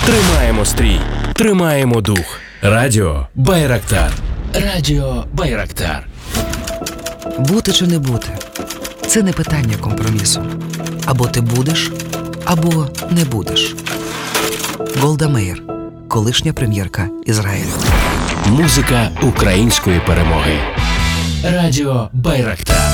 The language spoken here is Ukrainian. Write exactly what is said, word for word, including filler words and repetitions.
Тримаємо стрій, тримаємо дух. Радіо Байрактар. Радіо Байрактар. Бути чи не бути – це не питання компромісу. Або ти будеш, або не будеш. Голда Меїр, колишня прем'єрка Ізраїлю. Музика української перемоги. Радіо Байрактар.